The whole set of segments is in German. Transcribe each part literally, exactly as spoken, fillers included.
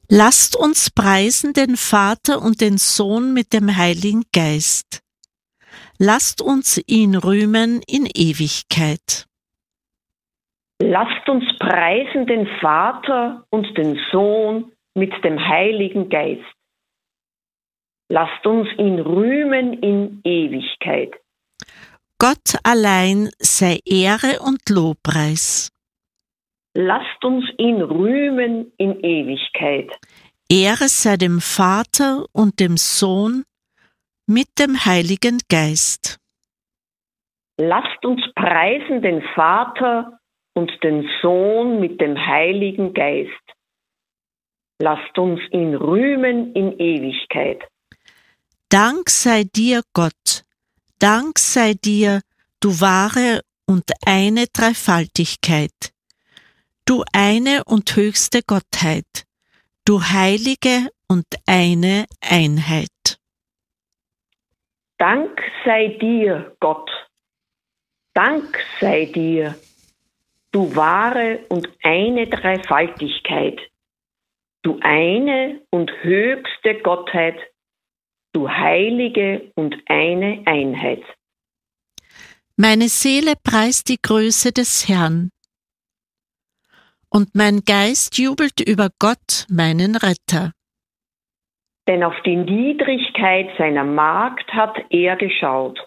Lasst uns preisen den Vater und den Sohn mit dem Heiligen Geist. Lasst uns ihn rühmen in Ewigkeit. Lasst uns preisen den Vater und den Sohn mit dem Heiligen Geist. Lasst uns ihn rühmen in Ewigkeit. Gott allein sei Ehre und Lobpreis. Lasst uns ihn rühmen in Ewigkeit. Ehre sei dem Vater und dem Sohn mit dem Heiligen Geist. Lasst uns preisen den Vater und den Sohn mit dem Heiligen Geist. Lasst uns ihn rühmen in Ewigkeit. Dank sei dir, Gott, Dank sei dir, du wahre und eine Dreifaltigkeit, du eine und höchste Gottheit, du heilige und eine Einheit. Dank sei dir, Gott, Dank sei dir, du wahre und eine Dreifaltigkeit, du eine und höchste Gottheit, du heilige und eine Einheit. Meine Seele preist die Größe des Herrn, und mein Geist jubelt über Gott, meinen Retter. Denn auf die Niedrigkeit seiner Magd hat er geschaut.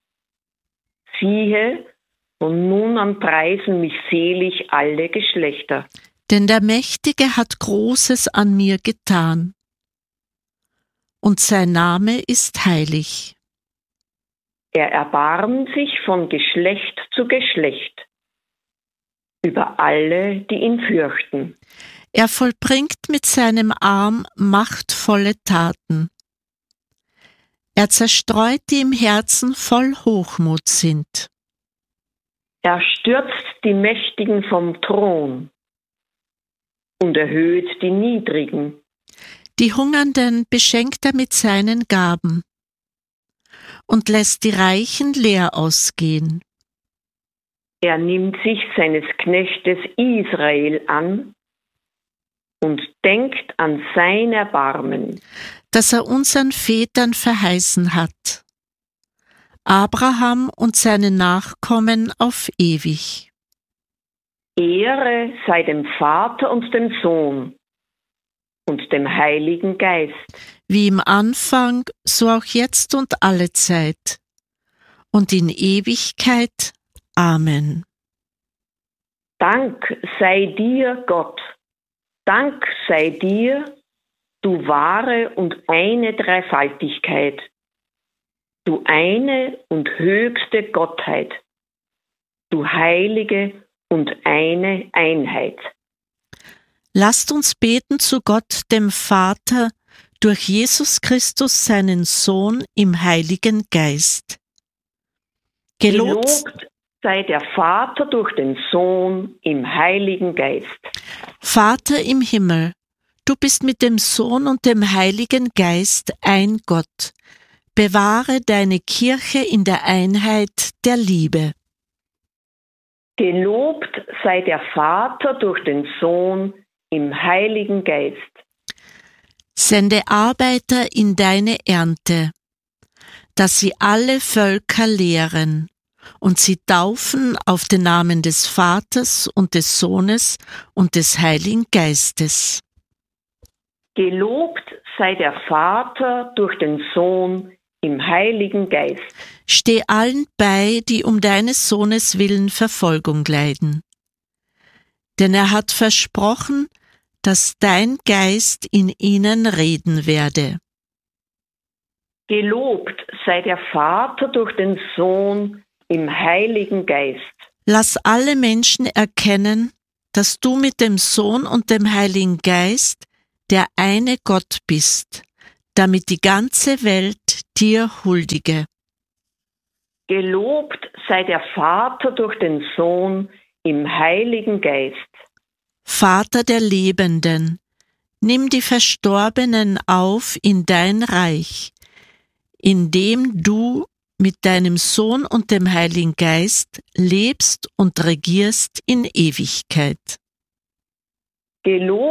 Siehe, von nun an preisen mich selig alle Geschlechter. Denn der Mächtige hat Großes an mir getan, und sein Name ist heilig. Er erbarmt sich von Geschlecht zu Geschlecht über alle, die ihn fürchten. Er vollbringt mit seinem Arm machtvolle Taten. Er zerstreut, die im Herzen voll Hochmut sind. Er stürzt die Mächtigen vom Thron und erhöht die Niedrigen. Die Hungernden beschenkt er mit seinen Gaben und lässt die Reichen leer ausgehen. Er nimmt sich seines Knechtes Israel an und denkt an sein Erbarmen, das er unseren Vätern verheißen hat, Abraham und seine Nachkommen auf ewig. Ehre sei dem Vater und dem Sohn und dem Heiligen Geist, wie im Anfang, so auch jetzt und alle Zeit und in Ewigkeit. Amen. Dank sei dir, Gott, Dank sei dir, du wahre und eine Dreifaltigkeit, du eine und höchste Gottheit, du heilige und eine Einheit. Lasst uns beten zu Gott, dem Vater, durch Jesus Christus, seinen Sohn, im Heiligen Geist. Gelobt, Gelobt sei der Vater durch den Sohn im Heiligen Geist. Vater im Himmel, du bist mit dem Sohn und dem Heiligen Geist ein Gott. Bewahre deine Kirche in der Einheit der Liebe. Gelobt sei der Vater durch den Sohn im Heiligen Geist. Sende Arbeiter in deine Ernte, dass sie alle Völker lehren und sie taufen auf den Namen des Vaters und des Sohnes und des Heiligen Geistes. Gelobt sei der Vater durch den Sohn im Heiligen Geist. Steh allen bei, die um deines Sohnes willen Verfolgung leiden. Denn er hat versprochen, dass dein Geist in ihnen reden werde. Gelobt sei der Vater durch den Sohn im Heiligen Geist. Lass alle Menschen erkennen, dass du mit dem Sohn und dem Heiligen Geist der eine Gott bist, damit die ganze Welt dir huldige. Gelobt sei der Vater durch den Sohn im Heiligen Geist. Vater der Lebenden, nimm die Verstorbenen auf in dein Reich, indem du mit deinem Sohn und dem Heiligen Geist lebst und regierst in Ewigkeit. Gelobt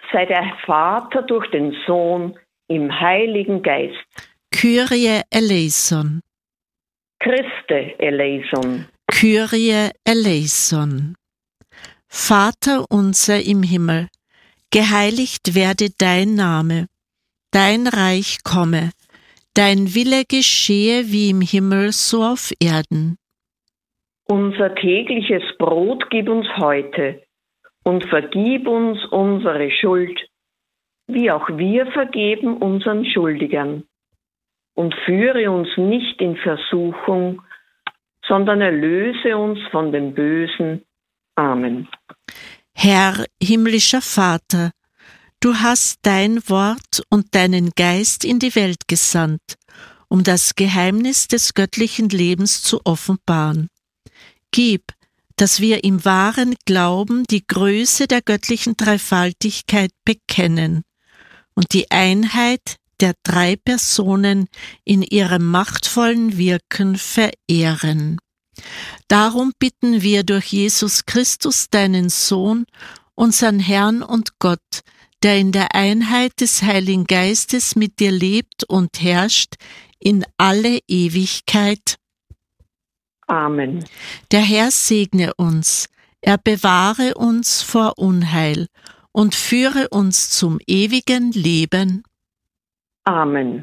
sei der Vater durch den Sohn im Heiligen Geist. Kyrie eleison. Christe eleison. Kyrie eleison. Vater unser im Himmel, geheiligt werde dein Name, dein Reich komme, dein Wille geschehe wie im Himmel so auf Erden. Unser tägliches Brot gib uns heute und vergib uns unsere Schuld, wie auch wir vergeben unseren Schuldigern. Und führe uns nicht in Versuchung, sondern erlöse uns von dem Bösen. Amen. Herr, himmlischer Vater, du hast dein Wort und deinen Geist in die Welt gesandt, um das Geheimnis des göttlichen Lebens zu offenbaren. Gib, dass wir im wahren Glauben die Größe der göttlichen Dreifaltigkeit bekennen und die Einheit der drei Personen in ihrem machtvollen Wirken verehren. Darum bitten wir durch Jesus Christus, deinen Sohn, unseren Herrn und Gott, der in der Einheit des Heiligen Geistes mit dir lebt und herrscht in alle Ewigkeit. Amen. Der Herr segne uns, er bewahre uns vor Unheil und führe uns zum ewigen Leben. Amen.